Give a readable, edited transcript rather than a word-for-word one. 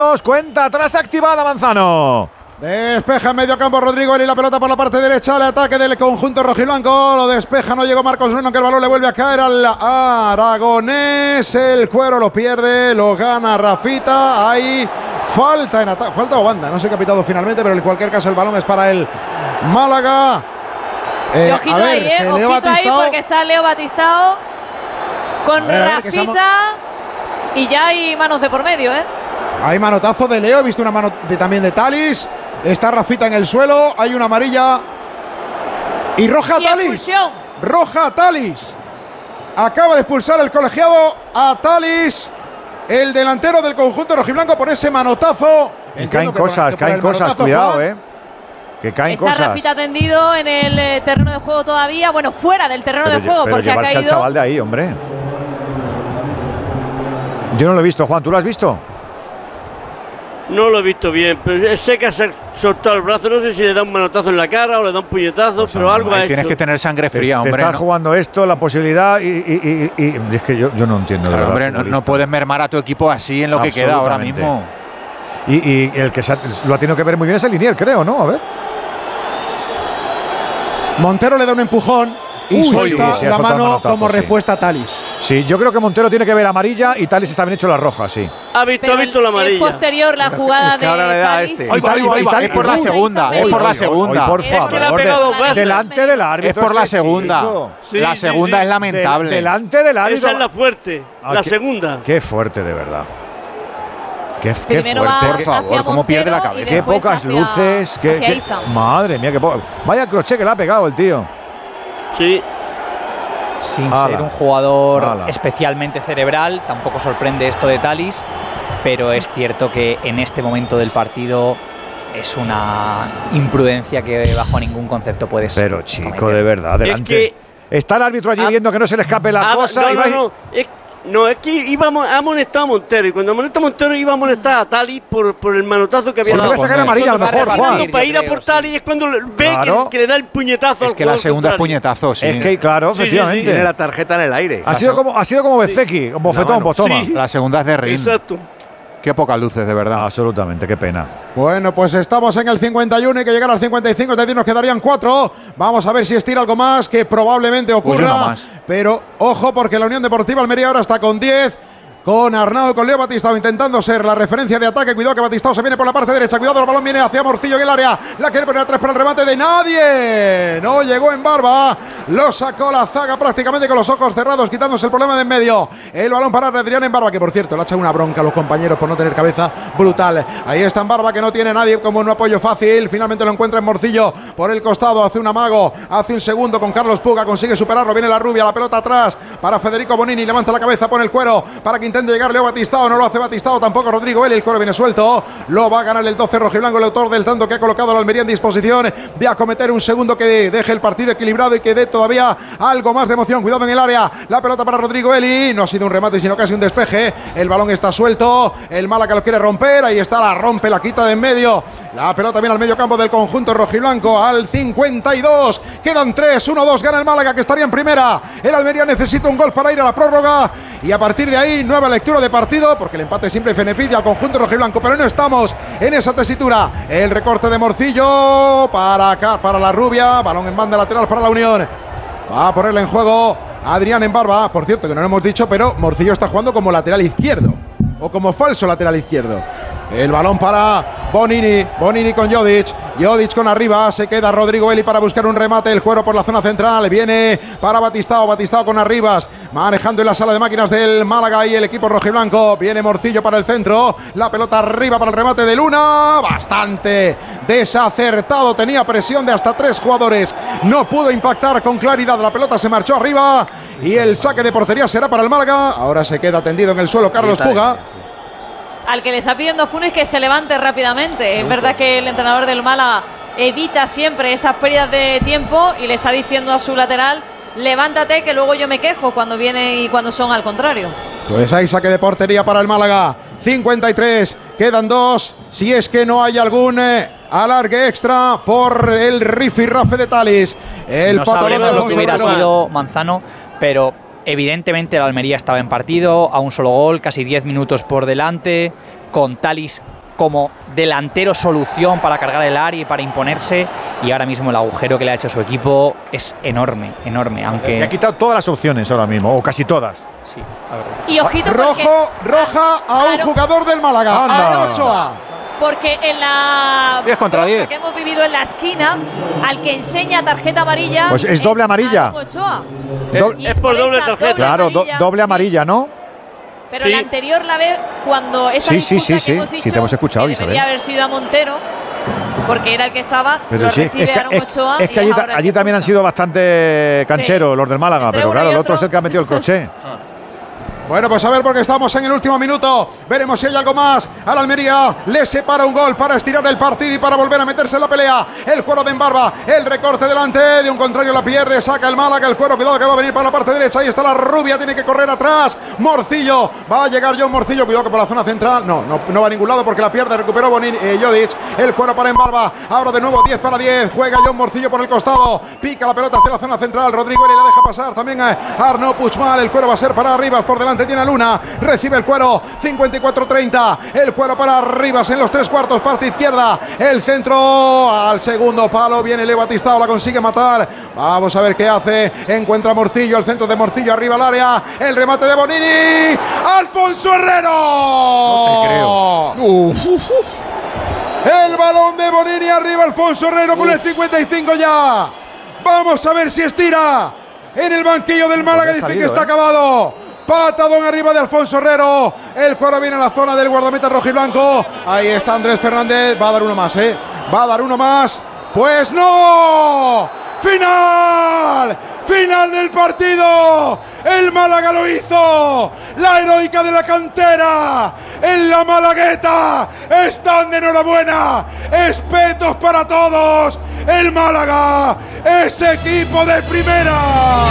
Cuenta atrás activada, Manzano. Despeja en medio campo Rodrigo Eli, la pelota por la parte derecha, el ataque del conjunto rojiblanco, lo despeja, no llegó Marcos Nuno, que el balón le vuelve a caer al aragonés, el cuero lo pierde, lo gana Rafita, hay falta en ataque, falta o banda, no se ha pitado finalmente, pero en cualquier caso el balón es para el Málaga. Y ojito ojito ahí porque está Leo Batistao con Rafita y ya hay manos de por medio, Hay manotazo de Leo, he visto una mano también de Talis. Está Rafita en el suelo, hay una amarilla y roja a Talis. Expulsión. Roja a Talis. Acaba de expulsar el colegiado a Talis, el delantero del conjunto rojiblanco, por ese manotazo. Y caen cosas, cuidado, que caen está cosas. Está Rafita tendido en el terreno de juego todavía, bueno, fuera del terreno de juego, pero porque ha caído. Al chaval de ahí, hombre. Yo no lo he visto, Juan, ¿tú lo has visto? No lo he visto bien, pero sé que ha soltado el brazo, no sé si le da un manotazo en la cara o le da un puñetazo, pero algo ha hecho. Tienes que tener sangre fría, hombre. Te está jugando esto, la posibilidad y es que yo no entiendo. Claro, de verdad, hombre, no puedes mermar a tu equipo así en lo que queda ahora mismo. Y el que lo ha tenido que ver muy bien es el Linier, creo, ¿no? A ver. Montero le da un empujón y suelta la mano como respuesta a Talis. Sí, yo creo que Montero tiene que ver amarilla y Talis está bien hecho la roja, sí. Ha visto la amarilla. Es posterior la jugada de Talis. Es por la segunda, es por la segunda. Por favor, delante del árbitro. Es por la segunda. La segunda es lamentable. Delante del árbitro. Esa es la fuerte, la segunda. Qué fuerte, de verdad. Qué fuerte, por favor, cómo pierde la cabeza. Qué pocas luces. Madre mía, vaya crochet que le ha pegado el tío. Sí. Sin ser un jugador especialmente cerebral, tampoco sorprende esto de Talis, pero es cierto que en este momento del partido es una imprudencia que bajo ningún concepto puede ser. Pero chico, de verdad, adelante. Está el árbitro allí viendo que no se le escape la cosa. No, es que ha amonestado a Montero y cuando amonesta a Montero iba a amonestar a Talis por el manotazo que había dado. No sacar amarilla a lo mejor, Juan. Para ir a por Talis es cuando ve que le da el puñetazo. Es que la segunda es puñetazo, sí. Es que, claro, efectivamente. Tiene la tarjeta en el aire. Ha sido como Bezeki, un bofetón, pues toma. La segunda es de Rin. Exacto. Qué pocas luces, de verdad. Absolutamente, qué pena. Bueno, pues estamos en el 51, hay que llegar al 55, es decir, nos quedarían 4. Vamos a ver si estira algo más, que probablemente ocurra. Pues pero ojo, porque la Unión Deportiva Almería ahora está con 10. Con Arnau y con Leo Batistao intentando ser la referencia de ataque. Cuidado que Batistao se viene por la parte derecha. Cuidado, el balón viene hacia Morcillo en el área. La quiere poner atrás para el remate de nadie. No llegó en Barba. Lo sacó la zaga prácticamente con los ojos cerrados, quitándose el problema de en medio. El balón para Adrián en Barba, que por cierto le ha echado una bronca a los compañeros por no tener cabeza brutal. Ahí está en Barba, que no tiene nadie como un apoyo fácil. Finalmente lo encuentra en Morcillo por el costado. Hace un amago. Hace un segundo con Carlos Puga. Consigue superarlo. Viene la rubia. La pelota atrás para Federico Bonini. Levanta la cabeza, pone el cuero para que intente llegar Leo Batistao, no lo hace Batistao, tampoco Rodrigo Eli, el coro viene suelto, lo va a ganar el 12 rojiblanco, el autor del tanto que ha colocado a la Almería en disposición de acometer un segundo que deje el partido equilibrado y que dé todavía algo más de emoción. Cuidado en el área, la pelota para Rodrigo Eli, no ha sido un remate sino casi un despeje, el balón está suelto, el Málaga lo quiere romper, ahí está, la rompe, la quita de en medio, la pelota viene al medio campo del conjunto rojiblanco, al 52, quedan 3, 1-2, gana el Málaga que estaría en primera, el Almería necesita un gol para ir a la prórroga y a partir de ahí nueva lectura de partido, porque el empate siempre beneficia al conjunto rojiblanco, pero no estamos en esa tesitura. El recorte de Morcillo para acá, para la rubia, balón en banda lateral para la Unión, va a ponerle en juego Adrián en Barba, por cierto que no lo hemos dicho, pero Morcillo está jugando como lateral izquierdo o como falso lateral izquierdo. El balón para Bonini, Bonini con Jodic, Jodic con arriba, se queda Rodrigo Eli para buscar un remate, el cuero por la zona central, viene para Batistao, Batistao con Arribas, manejando en la sala de máquinas del Málaga y el equipo rojiblanco, viene Morcillo para el centro, la pelota arriba para el remate de Luna, bastante desacertado, tenía presión de hasta 3 jugadores, no pudo impactar con claridad, la pelota se marchó arriba y el saque de portería será para el Málaga, ahora se queda tendido en el suelo Carlos Puga. Al que le está pidiendo Funes que se levante rápidamente. Es verdad que el entrenador del Málaga evita siempre esas pérdidas de tiempo y le está diciendo a su lateral: levántate que luego yo me quejo cuando vienen y cuando son al contrario. Pues hay saque de portería para el Málaga. 53, quedan 2. Si es que no hay algún alargue extra por el rifirrafe de Talis. El no sabemos lo que hubiera sido Manzano, pero evidentemente la Almería estaba en partido, a un solo gol, casi 10 minutos por delante. con Thalys como delantero solución para cargar el área y para imponerse, y ahora mismo el agujero que le ha hecho su equipo es enorme, aunque... Le ha quitado todas las opciones ahora mismo, o casi todas. Sí, la verdad. Y ojito porque, roja a un jugador del Málaga, a Ochoa. Porque en la 10 contra 10 que hemos vivido en la esquina, al que enseña tarjeta amarilla, pues es doble amarilla. Es por doble tarjeta. Claro, doble amarilla, ¿no? Pero la anterior la ve cuando esa sí, te hemos escuchado, Isabel. Debería haber sido a Montero, porque era el que estaba, pero recibe Aaron Ochoa. Es que allí también han sido bastante cancheros los del Málaga, pero claro, el otro es el que ha metido el crochet. Bueno, pues a ver, porque estamos en el último minuto. Veremos si hay algo más. Al Almería le separa un gol para estirar el partido y para volver a meterse en la pelea. El cuero de Embarba, el recorte delante de un contrario, la pierde, saca el Málaga, el cuero, cuidado que va a venir para la parte derecha. Ahí está la rubia, tiene que correr atrás. Morcillo, va a llegar John Morcillo, cuidado que por la zona central. No va a ningún lado porque la pierde, recuperó Jodic. El cuero para Embarba, ahora de nuevo 10 para 10. Juega John Morcillo por el costado, pica la pelota hacia la zona central. Rodrigo Eli la deja pasar también a Arnaud Puigmal. El cuero va a ser para Rivas, por delante tiene a Luna, recibe el cuero, 54-30, el cuero para Rivas en los 3/4, parte izquierda, el centro al segundo palo, viene Leo Batistao, la consigue matar, vamos a ver qué hace, encuentra Morcillo, el centro de Morcillo arriba al área, el remate de Bonini, Alfonso Herrero, no te creo. El balón de Bonini arriba, Alfonso Herrero con el 55 ya, vamos a ver si estira en el banquillo del Málaga, dicen que está acabado. Patadón arriba de Alfonso Herrero. El cuero viene a la zona del guardameta rojiblanco. Ahí está Andrés Fernández. Va a dar uno más, Va a dar uno más. Pues no. ¡Final! ¡Final del partido! ¡El Málaga lo hizo! ¡La heroica de la cantera! ¡En la Malagueta! ¡Están de enhorabuena! ¡Espetos para todos! ¡El Málaga es equipo de primera!